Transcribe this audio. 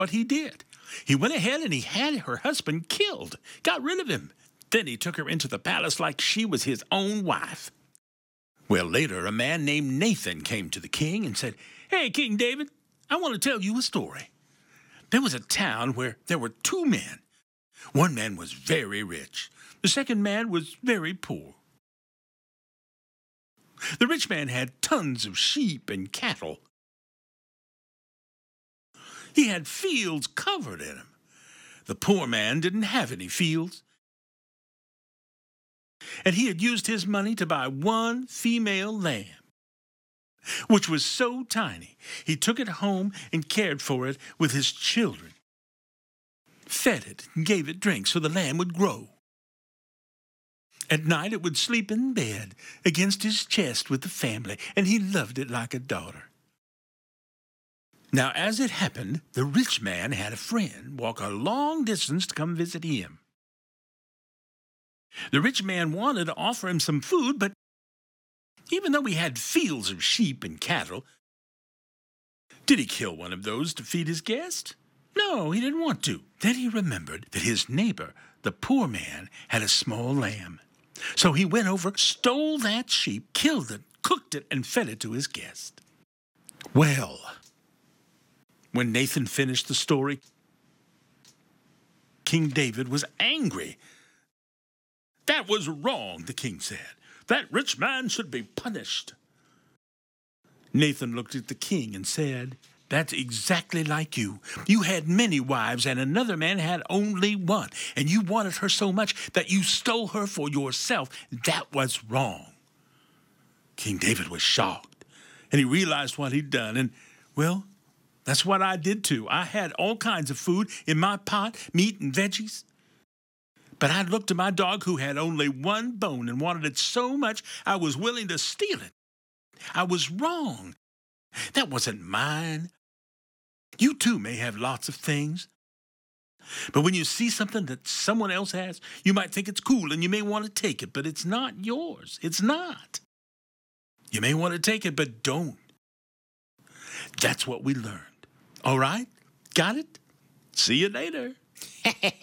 what he did. He went ahead and he had her husband killed, got rid of him. Then he took her into the palace like she was his own wife. Well, later, a man named Nathan came to the king and said, "Hey, King David, I want to tell you a story. There was a town where there were two men. One man was very rich. The second man was very poor. The rich man had tons of sheep and cattle. He had fields covered in them. The poor man didn't have any fields. And he had used his money to buy one female lamb, which was so tiny, he took it home and cared for it with his children, fed it and gave it drink so the lamb would grow. At night it would sleep in bed against his chest with the family, and he loved it like a daughter. Now, as it happened, the rich man had a friend walk a long distance to come visit him. The rich man wanted to offer him some food, but even though he had fields of sheep and cattle, did he kill one of those to feed his guest? No, he didn't want to. Then he remembered that his neighbor, the poor man, had a small lamb. So he went over, stole that sheep, killed it, cooked it, and fed it to his guest. Well, when Nathan finished the story, King David was angry. "That was wrong," the king said. "That rich man should be punished." Nathan looked at the king and said, "That's exactly like you. You had many wives, and another man had only one, and you wanted her so much that you stole her for yourself. That was wrong." King David was shocked, and he realized what he'd done, and, well, that's what I did too. I had all kinds of food in my pot, meat and veggies. But I looked at my dog who had only one bone and wanted it so much I was willing to steal it. I was wrong. That wasn't mine. You too may have lots of things. But when you see something that someone else has, you might think it's cool and you may want to take it, but it's not yours. It's not. You may want to take it, but don't. That's what we learned. All right? Got it? See you later.